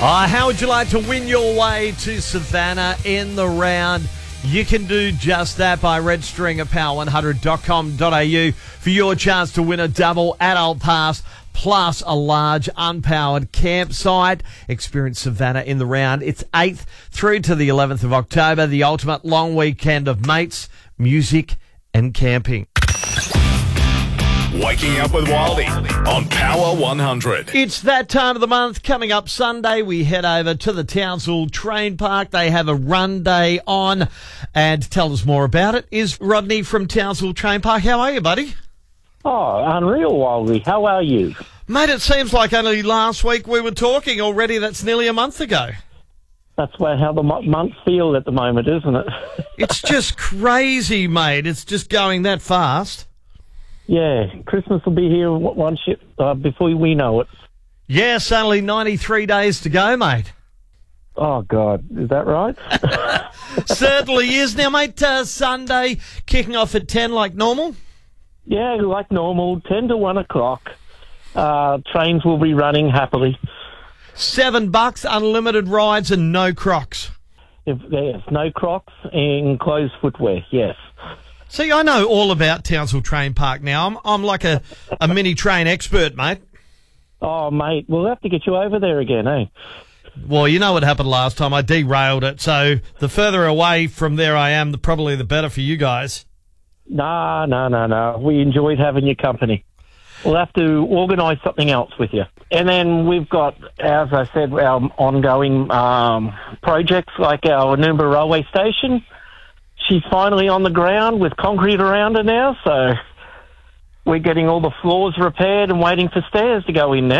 How would you like to win your way to Savannah in the round? You can do just that by registering at power100.com.au for your chance to win a double adult pass plus a large unpowered campsite. Experience Savannah in the round. It's 8th through to the 11th of October, the ultimate long weekend of mates, music and camping. Waking up with Wildy on Power 100. It's that time of the month. Coming up Sunday, we head over to the Townsville Train Park. They have a run day on. And to tell us more about it is Rodney from Townsville Train Park. How are you, buddy? Oh, unreal, Wildy. How are you? Mate, it seems like only last week we were talking already. That's nearly a month ago. That's how the months feel at the moment, isn't it? It's just crazy, mate. It's just going that fast. Yeah, Christmas will be here before we know it. Yes, only 93 days to go, mate. Oh, God. Is that right? Certainly is. Now, mate, Sunday kicking off at 10 like normal? Yeah, like normal, 10 to 1 o'clock. Trains will be running happily. $7, unlimited rides and no Crocs. Yes, no Crocs and closed footwear, yes. See, I know all about Townsville Train Park now. I'm like a mini train expert, mate. Oh, mate, we'll have to get you over there again, eh? Well, you know what happened last time. I derailed it. So the further away from there I am, probably the better for you guys. No. We enjoyed having your company. We'll have to organise something else with you. And then we've got, as I said, our ongoing projects like our Noomba Railway Station. She's finally on the ground with concrete around her now, so we're getting all the floors repaired and waiting for stairs to go in now.